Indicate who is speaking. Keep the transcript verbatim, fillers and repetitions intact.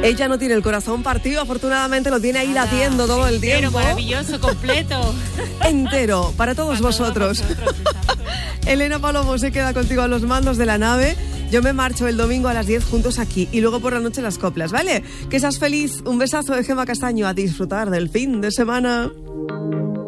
Speaker 1: Ella no tiene el corazón partido, afortunadamente lo tiene ahí ah, latiendo todo el tiempo.
Speaker 2: Entero, maravilloso, completo.
Speaker 1: Entero, para todos para vosotros.
Speaker 2: Todos vosotros
Speaker 1: Elena Palomo se queda contigo a los mandos de la nave. Yo me marcho el domingo a las diez juntos aquí y luego por la noche las coplas, ¿vale? Que seas feliz. Un besazo de Gemma Castaño, a disfrutar del fin de semana.